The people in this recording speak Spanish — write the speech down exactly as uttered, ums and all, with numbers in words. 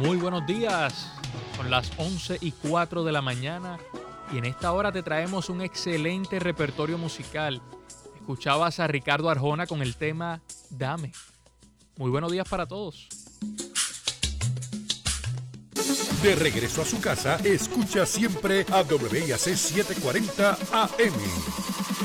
Muy buenos días, son las once y cuatro de la mañana y en esta hora te traemos un excelente repertorio musical. Escuchabas a Ricardo Arjona con el tema Dame. Muy buenos días para todos. De regreso a su casa, escucha siempre a W I A C setecientos cuarenta A M.